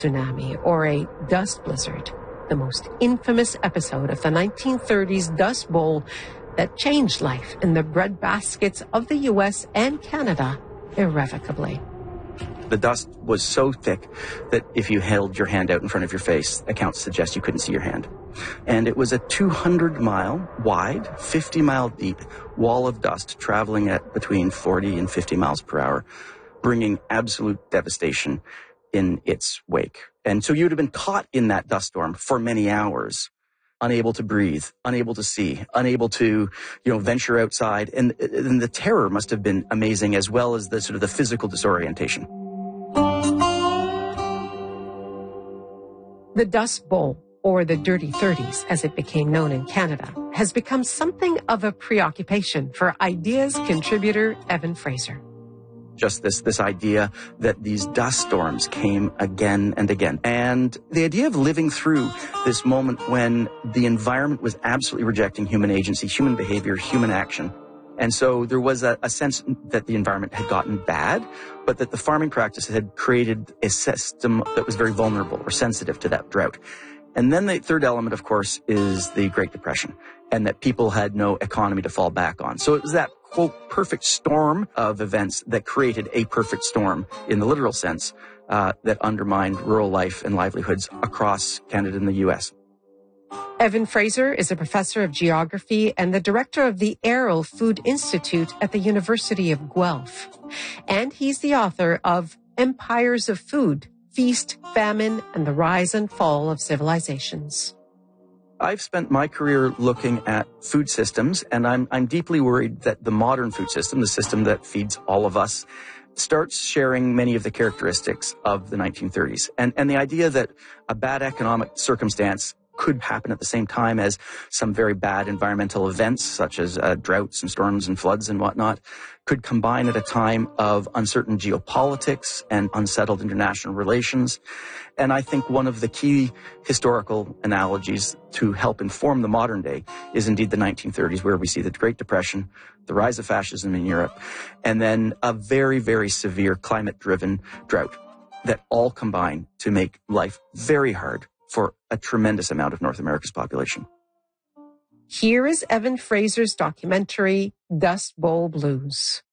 tsunami or a dust blizzard, the most infamous episode of the 1930s Dust Bowl that changed life in the breadbaskets of the U.S. and Canada irrevocably. The dust was so thick that if you held your hand out in front of your face, accounts suggest you couldn't see your hand. And it was a 200-mile wide, 50-mile deep wall of dust traveling at between 40 and 50 miles per hour, bringing absolute devastation in its wake. And so you would have been caught in that dust storm for many hours, unable to breathe, unable to see, unable to, venture outside. And the terror must have been amazing, as well as the sort of the physical disorientation. The Dust Bowl, or the Dirty 30s, as it became known in Canada, has become something of a preoccupation for Ideas contributor Evan Fraser. Just this idea that these dust storms came again and again. And the idea of living through this moment when the environment was absolutely rejecting human agency, human behavior, human action. And so there was a sense that the environment had gotten bad, but that the farming practices had created a system that was very vulnerable or sensitive to that drought. And then the third element, of course, is the Great Depression, and that people had no economy to fall back on. So it was that, quote, perfect storm of events that created a perfect storm, in the literal sense, that undermined rural life and livelihoods across Canada and the U.S. Evan Fraser is a professor of geography and the director of the Arrell Food Institute at the University of Guelph. And he's the author of Empires of Food, Feast, Famine, and the Rise and Fall of Civilizations. I've spent my career looking at food systems, and I'm deeply worried that the modern food system, the system that feeds all of us, starts sharing many of the characteristics of the 1930s. And the idea that a bad economic circumstance could happen at the same time as some very bad environmental events, such as droughts and storms and floods and whatnot, could combine at a time of uncertain geopolitics and unsettled international relations. And I think one of the key historical analogies to help inform the modern day is indeed the 1930s, where we see the Great Depression, the rise of fascism in Europe, and then a very, very severe climate-driven drought that all combine to make life very hard for a tremendous amount of North America's population. Here is Evan Fraser's documentary, Dust Bowl Blues.